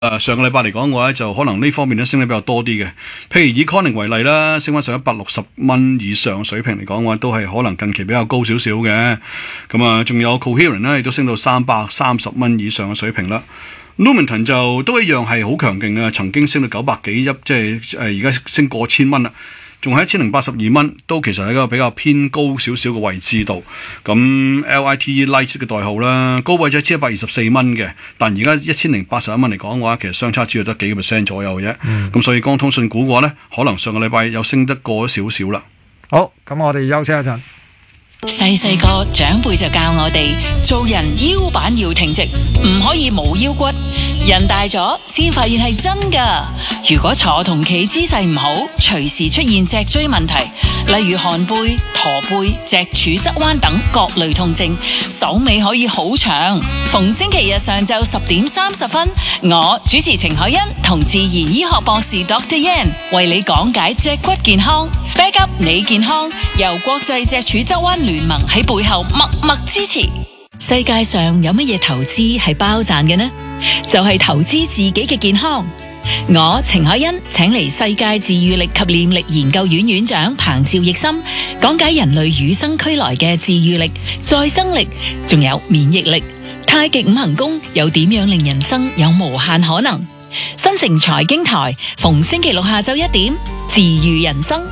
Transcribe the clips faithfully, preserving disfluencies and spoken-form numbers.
誒上個禮拜嚟講嘅話，就可能呢方面咧升得比較多啲嘅。譬如以 Corning 為例啦，升翻上一百六十蚊以上水平嚟講嘅話，都係可能近期比較高少少嘅。咁啊，仲有 Coherent 咧，亦都升到三百三十蚊以上嘅水平啦。Lumentum 就都一樣係好強勁嘅，曾經升到九百幾一，即係誒而家升過千蚊啦。仲喺一千零八十二蚊，都其實喺一個比較偏高少少嘅位置度。咁 L I T E Light 嘅代號啦，高位就一千一百二十四蚊嘅，但而家一千零八十一蚊嚟講嘅話，其實相差只係得幾個 percent 左右嘅啫。咁、嗯、所以光通訊股嘅話咧，可能上個禮拜有升得過少少啦。 好，咁我哋休息一陣。 細細個長輩就教我哋做人腰板要挺直，唔可以冇腰骨。人大咗先發現係真噶。如果坐同企姿勢唔好，隨時出現脊椎問題，例如寒背、駝背、脊柱側彎等各類痛症，手尾可以好長。逢星期日上晝十點三十分，我主持程海欣同自然醫學博士 Doctor Yan 為你講解脊骨健康 ，back up 你健康，由國際脊柱側彎聯盟喺背後默默支持。世界上有乜嘢投資係包賺嘅呢？就係、是、投資自己嘅健康。我程海欣請嚟世界治癒力及念力研究院院長彭趙奕森講解人類與生俱來嘅治癒力、再生力，仲有免疫力。太極五行功又點樣令人生有無限可能？新城財經台逢星期六下晝一點，治癒人生。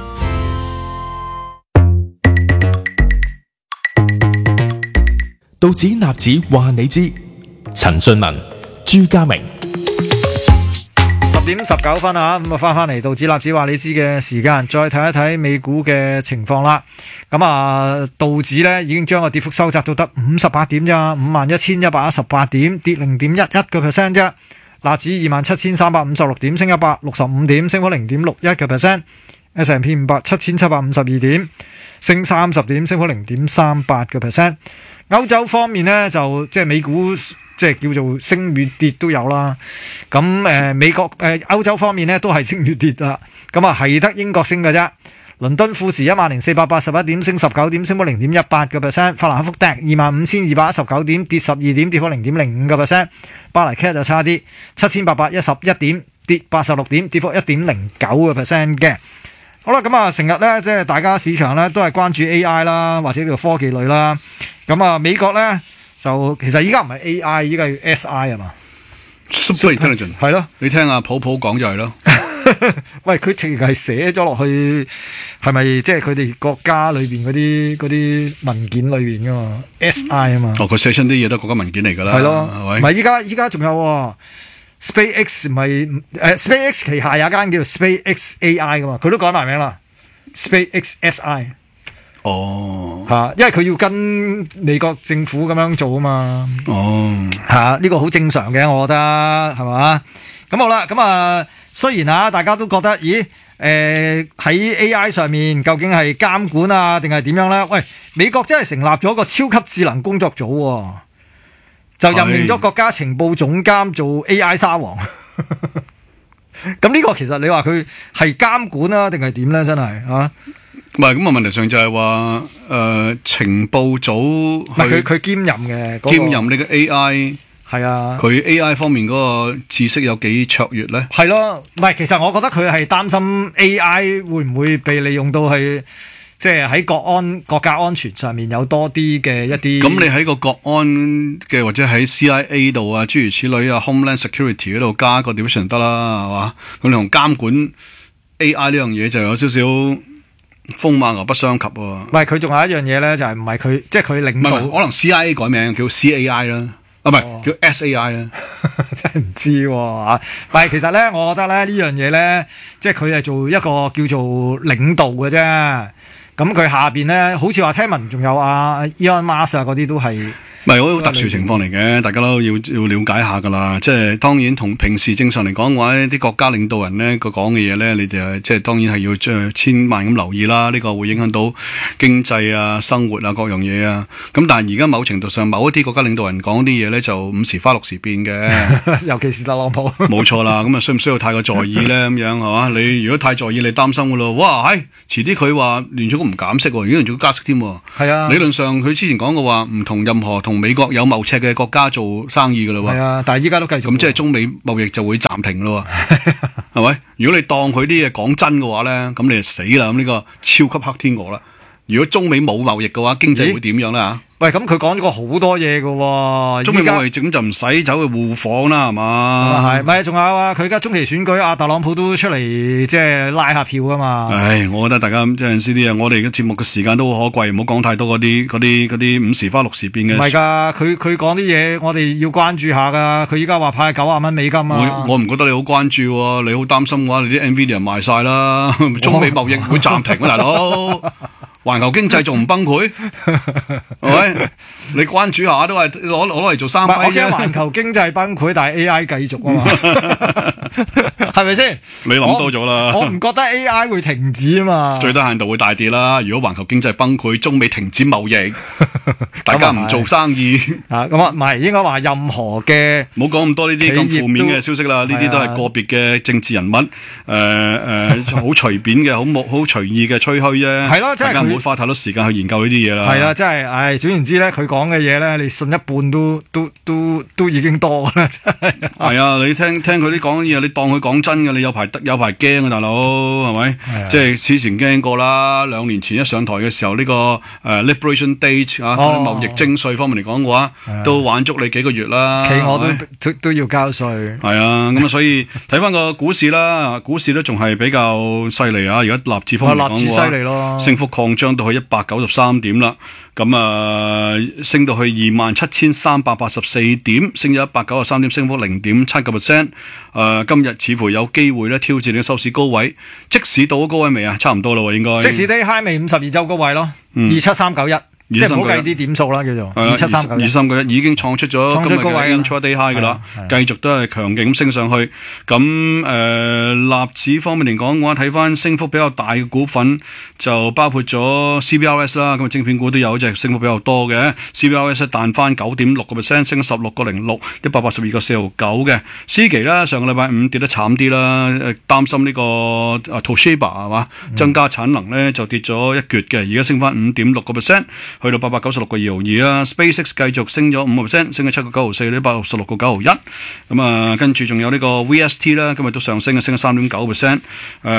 道指納指話你知，陳俊文、朱家明。 十點十九分啊，咁啊翻翻嚟道指納指話你知嘅時間，再睇一睇美股嘅情況啦。咁啊，道指呢已經將個跌幅收窄到得五十八點咋，五萬一千一百一十八點，跌零點一一個 percent 啫。納指二萬七千三百五十六點，升一百六十五點，升幅零點六一個 percent。S and P 五百七千七百五十二點，升三十點，升幅零點三八個 percent。歐洲方面呢，就即係美股即係叫做升與跌都有啦。咁誒、呃、美國誒、呃、歐洲方面呢，都係升與跌啦。咁啊係得英國升嘅啫。倫敦富時一萬零四百八十一點，升十九點，升幅零點一八個 percent。法蘭克福 D A X 二萬五千二百一十九點，跌十二點，跌幅零點零五個 percent。巴黎 C A T 就差啲，七千八百一十一點，跌八十六點，跌幅一點零九個 percent 嘅。好啦，咁啊，成日咧，即係大家市場咧都係關注 A I 啦，或者叫科技類啦。咁啊，美國咧就其實依家唔係 A I，依家係 S I 啊嘛。 Super Intelligence 係咯， 你聽阿普普講就係咯。 喂，佢直情係寫咗落去，係咪即係佢哋國家裏邊嗰啲嗰啲文件裏邊噶嘛 ？S I 啊嘛。哦， 佢寫親啲嘢都係國家文件嚟㗎啦。 係咯，唔係依家依家仲有、哦。SpaceX 咪誒、呃、SpaceX 旗下有一間叫做 SpaceX A I 噶嘛，佢都改埋名啦 ，SpaceX S I。哦，嚇，因為佢要跟美國政府咁樣做啊嘛。哦，嚇，呢、這個好正常嘅，我覺得係嘛？咁好啦，咁啊，雖然啊，大家都覺得，咦，誒、呃、喺 A I 上面究竟係監管啊，定係點樣咧？喂，美國真係成立咗一個超級智能工作組喎、啊。就任命咗國家情報總監做 A I 沙皇，咁呢個其實你話佢係監管啊，定係點咧？真係啊， 唔係咁啊？問題上就係話誒情報組，唔係佢佢兼任嘅、那個、 兼任呢個 A I 係啊， 佢 A I 方面嗰個知識有幾卓越咧？ 係咯，唔係其實我覺得佢係擔心 A I 會唔會被利用到去。即係喺國安國家安全上面有多啲嘅一啲， 咁你喺個國安嘅或者喺 C I A 度啊，諸如此類啊 ，Homeland Security 嗰度加個 division 得啦，係嘛？咁你同監管 A I 呢樣嘢就有少少風馬牛不相及喎。 唔係佢仲有一樣嘢咧，就係唔係佢即係佢領導， 可能 C I A 改名叫 C A I 啦，啊唔係、哦、叫 S A I 啦， 真係唔知喎、啊。但係其實咧，我覺得咧呢樣嘢咧，即係佢係做一個叫做領導嘅啫。咁佢下邊咧，好似話聽聞仲有啊 Elon Musk 啊嗰啲都係。唔係好特殊情況嚟嘅，大家都要要了解下噶啦。即係當然同平時正常嚟講嘅話，啲國家領導人咧佢講嘅嘢咧，你哋即係當然係要將千萬咁留意啦。呢、這個會影響到經濟啊、生活啊各樣嘢啊。咁但係而家某程度上，某一啲國家領導人講啲嘢咧，就五時花六時變嘅。尤其是特朗普。冇錯啦，咁啊需唔需要太過在意咧？咁樣係嘛？你如果太在意，你擔心噶咯。哇，係遲啲佢話聯儲局唔減息，而家聯儲局加息添。係啊。理論上佢之前講過話唔同任何同美國有貿赤嘅國家做生意噶啦喎。 係啊，但係依家都繼續。 咁即係中美貿易就會暫停咯喎，係咪？如果你當佢啲嘢講真嘅話咧，咁你就死啦！咁呢個超級黑天鵝啦。如果中美冇貿易嘅話，經濟會點樣咧嚇？ 喂，咁佢講咗個好多嘢嘅喎， 中美貿易咁就唔使走去互訪啦，係嘛？ 係，咪仲有啊？佢而家中期選舉，阿特朗普都出嚟即係拉下票噶嘛？ 唉，我覺得大家即係有陣時啲嘢，我哋嘅節目嘅時間都好可貴，唔好講太多嗰啲嗰啲嗰啲五時花六時變嘅。 唔係㗎，佢佢講啲嘢，我哋要關注下㗎。佢依家話派九十蚊美金啊！ 我我唔覺得你好關注喎，你好擔心嘅話，你啲 Nvidia 賣晒啦，中美貿易會暫停啊，大佬！環球經濟仲唔崩潰？係咪？你關注下都係攞攞嚟做生意啫。 我驚環球經濟崩潰，但係 A I 繼續啊嘛，係咪先？ 你諗多咗啦。 我唔覺得 A I 會停止啊嘛。 最低限度會大跌啦。如果環球經濟崩潰，中美停止貿易，大家唔做生意啊，咁啊唔係應該話任何嘅， 唔好講咁多呢啲咁負面嘅消息啦。呢啲都係個別嘅政治人物，誒誒好隨便嘅、好冇好隨意嘅吹噓啫。 係咯，即係唔好花太多時間去研究呢啲嘢啦。 係啊，真係，唉，總言之咧，佢講嘅嘢咧，你信一半都都都都已經多啦，真係。 係啊，你聽聽佢啲講嘢，你當佢講真嘅，你有排得有排驚啊，大佬係咪？即係之前驚過啦，兩年前一上台嘅時候，呢、這個誒、uh, Liberation Day 啊，哦、貿易徵稅方面嚟講嘅話，啊、都玩足你幾個月啦。 企鵝都都都要交稅。係啊，咁啊，所以睇翻個股市啦，股市都仲係比較犀利啊！而家納指方面嚟講嘅話， 犀利咯， 升幅擴張到去一百九十三點啦。咁啊，升到去二萬七千三百八十四點，升咗一百九十三點，升幅零點七個 percent。誒，今日似乎有機會咧挑戰呢個收市高位，即使到咗高位未啊？差唔多啦喎，應該。 即時低 high 未五十二周高位咯，二七三九一。即係唔好計啲點數啦，叫做二七三九一， 二三九一已經創出咗今日嘅 intraday high 噶啦，繼續都係強勁咁升上去。咁誒，納指方面嚟講嘅話，睇翻升幅比較大嘅股份就包括咗 C B R S 啦，咁啊晶片股都有一隻升幅比較多嘅 C B R S 彈翻九點六個 percent， 升十六個零六，一百八十二個四毫九嘅。思奇啦，上個禮拜五跌得慘啲啦，誒擔心呢個啊 Toshiba 係嘛增加產能咧就跌咗一橛嘅，而家升翻五點六個 percent。去到八百九十六個二毫二啦 ，SpaceX 繼續升咗五個 percent， 升咗七個九毫四，呢百六十六個九毫一。咁啊，跟住仲有呢個 V S T 啦，今日都上升嘅，升咗三點九 percent。誒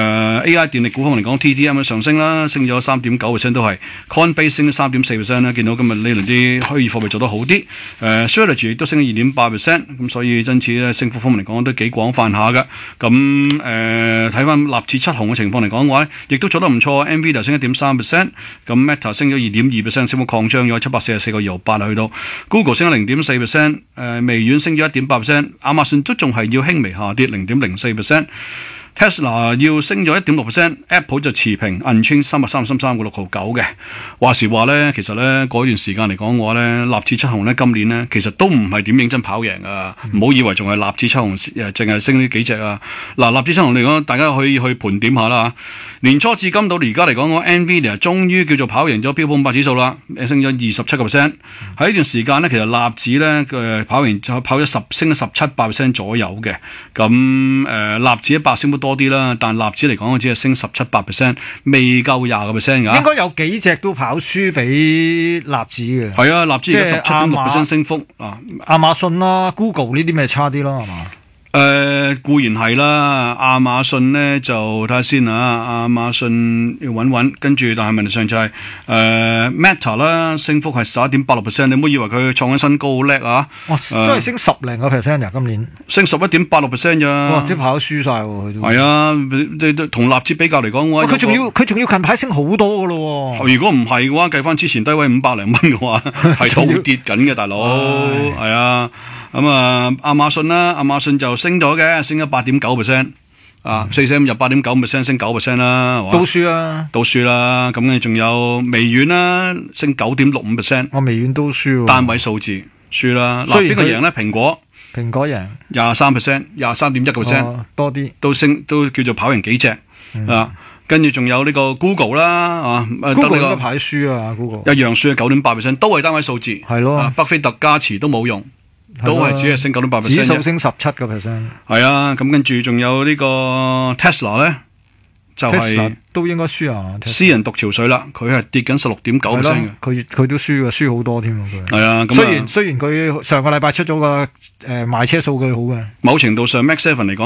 A I 電力股方面嚟講 ，T D M 都上升啦，升咗三點九 percent 都係。Coinbase 升咗三點四 percent 啦，見到今日呢輪啲虛擬貨幣做得好啲。誒 Strategy 亦都升咗二點八 percent， 咁所以因此咧升幅方面嚟講都幾廣泛下嘅。咁誒睇翻納指七雄嘅情況嚟講嘅話，亦都做得唔錯 ，Nvidia 升一點三 percent， 咁 Meta 升咗二點二 percent。升幅擴張咗七百四十四個二毫八去到 Google 升咗零點四 percent， 誒微軟升咗一點八 percent， 亞馬遜都仲係要輕微下跌零點零四 percent。Tesla 要升咗一點六 percent，Apple 就持平 unchanged 三百三十三個六毫九嘅。話時話咧，其實咧嗰段時間嚟講嘅話咧，納指七雄咧今年咧其實都唔係點認真跑贏啊！唔好、嗯、以為仲係納指七雄誒，淨係升呢幾隻啊！嗱，納指七雄嚟講，大家可以去盤點下啦。年初至今到而家嚟講，我 Nvidia 終於叫做跑贏咗標普五百指數啦，升咗二十七個 percent。喺呢段時間咧，其實納指咧誒跑贏跑咗十升咗十七八 percent 左右嘅。咁誒納指一百升幅多啲啦，但納指嚟講，我只係升十七八 percent， 未夠廿個 percent 㗎。應該有幾隻都跑輸俾納指嘅。 係啊，納指而家十七點六 percent 升幅啊， 亞馬遜啦、Google 呢啲咪差啲咯，係嘛？ 誒、呃、固然係啦，亞馬遜咧就睇下先啊，亞馬遜要穩穩，跟住但係問題上就係、是、誒、呃、Meta 啦，升幅係十一點八六 percent， 你唔好以為佢創緊新高好叻啊！ 哇，都係升十零個 percent 啊，今年升十一點八六 percent 咋？ 哇，啲跑輸晒喎，佢都係啊，你同納指比較嚟講嘅話， 佢仲要佢仲要近排升好多噶咯喎！ 如果唔係嘅話，計翻之前低位五百零蚊嘅話，係倒跌緊嘅，大佬係啊。咁啊，亞馬遜啦，亞馬遜就升咗嘅，升咗八點九 percent， 啊，四捨五入八點九 percent， 升九 percent 啦， 都輸啦， 都輸啦。咁你仲有微軟啦，升九點六五 percent， 我微軟都輸， 單位數字輸啦。嗱，邊個贏咧？蘋果， 蘋果贏廿三 percent， 廿三點一個 percent， 多啲， 都升，都叫做跑贏幾隻、嗯、啊。跟住仲有呢個 Google 啦，啊 ，Google 應該排輸啊 ，Google 一樣輸啊，九點八 percent， 都係單位數字， 係咯、 啊，巴菲特加持都冇用。都係只係升九點八 percent， 指數升十七個 percent。 係啊，咁跟住仲有呢個 Tesla 咧， 就係、 Tesla 都應該輸啊。 私人獨潮水啦，佢係跌緊十六點九 percent 嘅， 佢佢都輸嘅，輸好多添啊佢。 係啊，咁雖然雖然佢上個禮拜出咗個誒賣車數據好嘅， 某程度上 Max Seven 嚟講。